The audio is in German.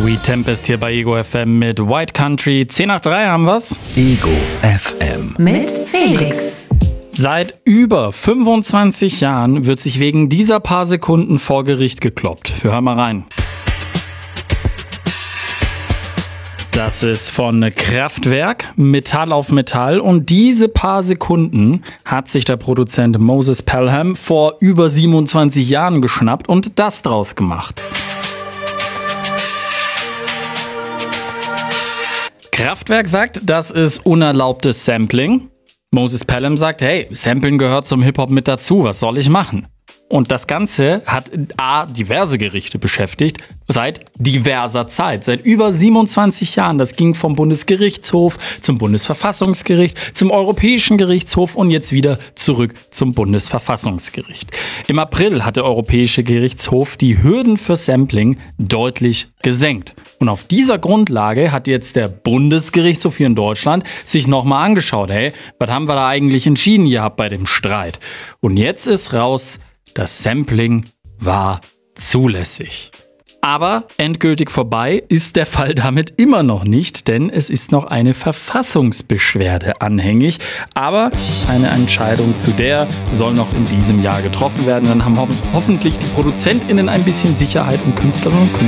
Sweet Tempest hier bei Ego FM mit White Country. 10 nach 3 haben wir's. Ego FM. Mit Felix. Seit über 25 Jahren wird sich wegen dieser paar Sekunden vor Gericht gekloppt. Wir hören mal rein. Das ist von Kraftwerk, Metall auf Metall, und diese paar Sekunden hat sich der Produzent Moses Pelham vor über 27 Jahren geschnappt und das draus gemacht. Kraftwerk sagt, das ist unerlaubtes Sampling. Moses Pelham sagt, hey, Samplen gehört zum Hip-Hop mit dazu, was soll ich machen? Und das Ganze hat diverse Gerichte beschäftigt, seit diverser Zeit, seit über 27 Jahren. Das ging vom Bundesgerichtshof zum Bundesverfassungsgericht, zum Europäischen Gerichtshof und jetzt wieder zurück zum Bundesverfassungsgericht. Im April hat der Europäische Gerichtshof die Hürden für Sampling deutlich gesenkt. Und auf dieser Grundlage hat jetzt der Bundesgerichtshof hier in Deutschland sich nochmal angeschaut, hey, was haben wir da eigentlich entschieden gehabt bei dem Streit? Und jetzt ist raus, das Sampling war zulässig. Aber endgültig vorbei ist der Fall damit immer noch nicht, denn es ist noch eine Verfassungsbeschwerde anhängig. Aber eine Entscheidung zu der soll noch in diesem Jahr getroffen werden. Dann haben hoffentlich die ProduzentInnen ein bisschen Sicherheit und Künstlerinnen und Künstler